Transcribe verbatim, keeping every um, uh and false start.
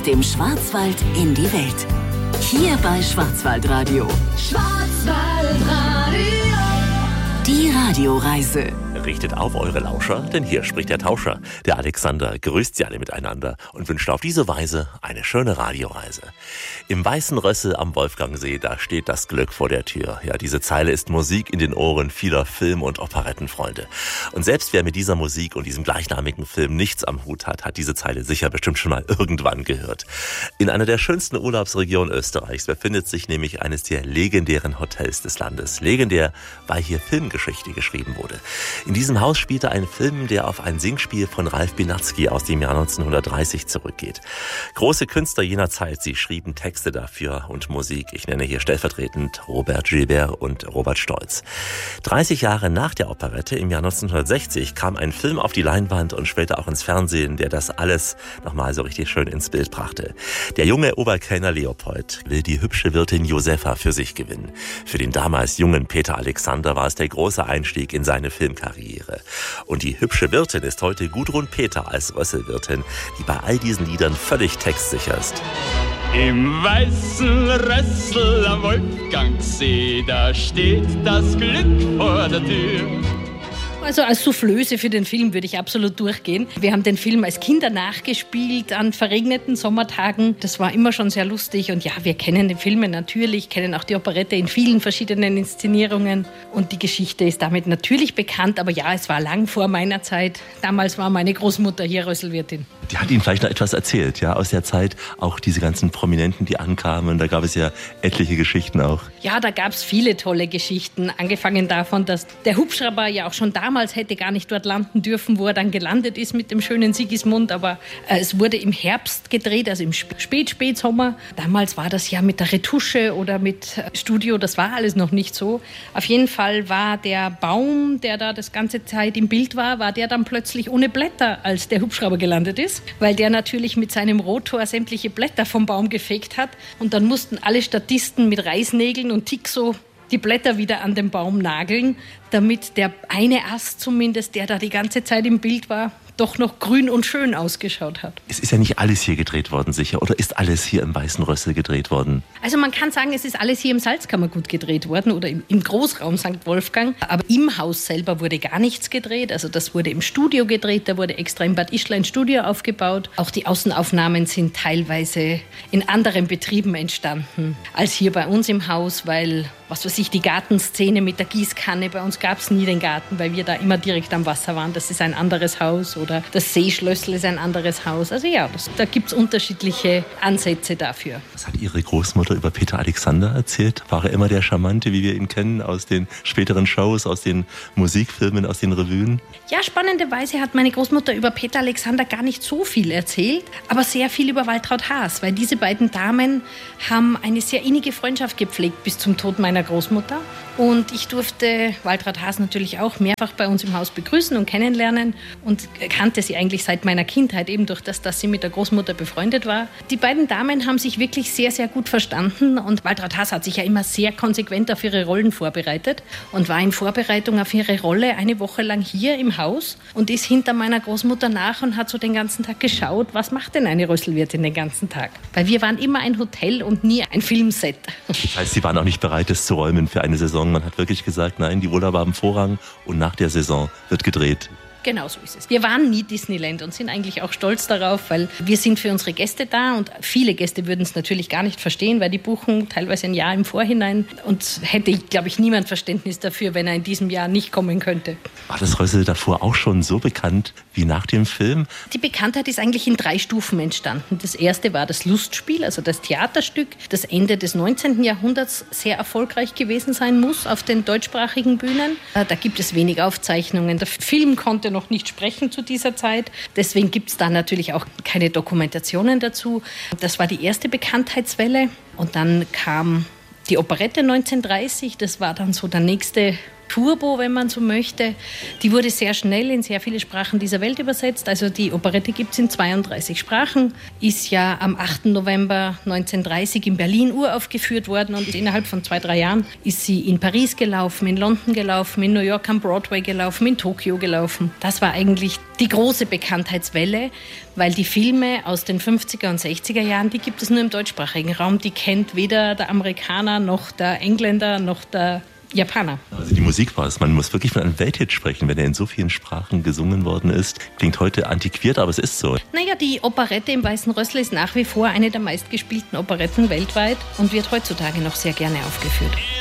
Aus dem Schwarzwald in die Welt. Hier bei Schwarzwaldradio. Schwarzwaldradio. Die Radioreise. Richtet auf eure Lauscher, denn hier spricht der Tauscher. Der Alexander grüßt sie alle miteinander und wünscht auf diese Weise eine schöne Radioreise. Im Weißen Rössel am Wolfgangsee, da steht das Glück vor der Tür. Ja, diese Zeile ist Musik in den Ohren vieler Film- und Operettenfreunde. Und selbst wer mit dieser Musik und diesem gleichnamigen Film nichts am Hut hat, hat diese Zeile sicher bestimmt schon mal irgendwann gehört. In einer der schönsten Urlaubsregionen Österreichs befindet sich nämlich eines der legendären Hotels des Landes. Legendär, weil hier Filmgeschichte geschrieben wurde. In diesem Haus spielte ein Film, der auf ein Singspiel von Ralf Biernacki aus dem Jahr neunzehnhundertdreißig zurückgeht. Große Künstler jener Zeit, sie schrieben Texte dafür und Musik. Ich nenne hier stellvertretend Robert Gilbert und Robert Stolz. dreißig Jahre nach der Operette, im Jahr neunzehnhundertsechzig, kam ein Film auf die Leinwand und später auch ins Fernsehen, der das alles nochmal so richtig schön ins Bild brachte. Der junge Oberkellner Leopold will die hübsche Wirtin Josefa für sich gewinnen. Für den damals jungen Peter Alexander war es der große Einstieg in seine Filmkarriere. Und die hübsche Wirtin ist heute Gudrun Peter als Rösselwirtin, die bei all diesen Liedern völlig textsicher ist. Im weißen Rössel am Wolfgangsee, da steht das Glück vor der Tür. Also als Soufflöse für den Film würde ich absolut durchgehen. Wir haben den Film als Kinder nachgespielt an verregneten Sommertagen. Das war immer schon sehr lustig. Und ja, wir kennen die Filme natürlich, kennen auch die Operette in vielen verschiedenen Inszenierungen. Und die Geschichte ist damit natürlich bekannt. Aber ja, es war lang vor meiner Zeit. Damals war meine Großmutter hier Rösselwirtin. Die hat Ihnen vielleicht noch etwas erzählt, ja, aus der Zeit. Auch diese ganzen Prominenten, die ankamen. Da gab es ja etliche Geschichten auch. Ja, da gab es viele tolle Geschichten. Angefangen davon, dass der Hubschrauber ja auch schon damals Damals hätte gar nicht dort landen dürfen, wo er dann gelandet ist mit dem schönen Sigismund. Aber äh, es wurde im Herbst gedreht, also im Spät-Spätsommer. Damals war das ja mit der Retusche oder mit Studio, das war alles noch nicht so. Auf jeden Fall war der Baum, der da das ganze Zeit im Bild war, war der dann plötzlich ohne Blätter, als der Hubschrauber gelandet ist. Weil der natürlich mit seinem Rotor sämtliche Blätter vom Baum gefegt hat. Und dann mussten alle Statisten mit Reißnägeln und Tixo die Blätter wieder an den Baum nageln, damit der eine Ast zumindest, der da die ganze Zeit im Bild war, doch noch grün und schön ausgeschaut hat. Es ist ja nicht alles hier gedreht worden, sicher. Oder ist alles hier im Weißen Rössel gedreht worden? Also man kann sagen, es ist alles hier im Salzkammergut gedreht worden oder im, im Großraum Sankt Wolfgang. Aber im Haus selber wurde gar nichts gedreht. Also das wurde im Studio gedreht. Da wurde extra in Bad Ischl ein Studio aufgebaut. Auch die Außenaufnahmen sind teilweise in anderen Betrieben entstanden als hier bei uns im Haus, weil, was weiß ich, die Gartenszene mit der Gießkanne, bei uns gab es nie den Garten, weil wir da immer direkt am Wasser waren. Das ist ein anderes Haus. Oder das Seeschlössl ist ein anderes Haus. Also ja, das, da gibt es unterschiedliche Ansätze dafür. Was hat Ihre Großmutter über Peter Alexander erzählt? War er immer der Charmante, wie wir ihn kennen, aus den späteren Shows, aus den Musikfilmen, aus den Revuen? Ja, spannenderweise hat meine Großmutter über Peter Alexander gar nicht so viel erzählt, aber sehr viel über Waltraud Haas, weil diese beiden Damen haben eine sehr innige Freundschaft gepflegt bis zum Tod meiner Großmutter. Und ich durfte Waltraud Haas natürlich auch mehrfach bei uns im Haus begrüßen und kennenlernen und kannte sie eigentlich seit meiner Kindheit, eben durch das, dass sie mit der Großmutter befreundet war. Die beiden Damen haben sich wirklich sehr, sehr gut verstanden und Waltraud Haas hat sich ja immer sehr konsequent auf ihre Rollen vorbereitet und war in Vorbereitung auf ihre Rolle eine Woche lang hier im Haus und ist hinter meiner Großmutter nach und hat so den ganzen Tag geschaut, was macht denn eine Rösselwirtin den ganzen Tag? Weil wir waren immer ein Hotel und nie ein Filmset. Das heißt, Sie waren auch nicht bereit, das zu räumen für eine Saison. Man hat wirklich gesagt, nein, die Urlauber haben Vorrang und nach der Saison wird gedreht. Genau so ist es. Wir waren nie Disneyland und sind eigentlich auch stolz darauf, weil wir sind für unsere Gäste da und viele Gäste würden es natürlich gar nicht verstehen, weil die buchen teilweise ein Jahr im Vorhinein und hätte, glaube ich, niemand Verständnis dafür, wenn er in diesem Jahr nicht kommen könnte. War das Rössel davor auch schon so bekannt wie nach dem Film? Die Bekanntheit ist eigentlich in drei Stufen entstanden. Das erste war das Lustspiel, also das Theaterstück, das Ende des neunzehnten Jahrhunderts sehr erfolgreich gewesen sein muss auf den deutschsprachigen Bühnen. Da gibt es wenig Aufzeichnungen. Der Film konnte noch nicht sprechen zu dieser Zeit. Deswegen gibt es da natürlich auch keine Dokumentationen dazu. Das war die erste Bekanntheitswelle. Und dann kam die Operette neunzehnhundertdreißig. Das war dann so der nächste Turbo, wenn man so möchte. Die wurde sehr schnell in sehr viele Sprachen dieser Welt übersetzt. Also die Operette gibt es in zweiunddreißig Sprachen, ist ja am achten November neunzehnhundertdreißig in Berlin uraufgeführt worden und innerhalb von zwei, drei Jahren ist sie in Paris gelaufen, in London gelaufen, in New York am Broadway gelaufen, in Tokio gelaufen. Das war eigentlich die große Bekanntheitswelle, weil die Filme aus den fünfziger und sechziger Jahren, die gibt es nur im deutschsprachigen Raum. Die kennt weder der Amerikaner noch der Engländer noch der Japaner. Also die Musik war es. Man muss wirklich von einem Welthit sprechen, wenn er in so vielen Sprachen gesungen worden ist. Klingt heute antiquiert, aber es ist so. Naja, die Operette im Weißen Rössl ist nach wie vor eine der meistgespielten Operetten weltweit und wird heutzutage noch sehr gerne aufgeführt.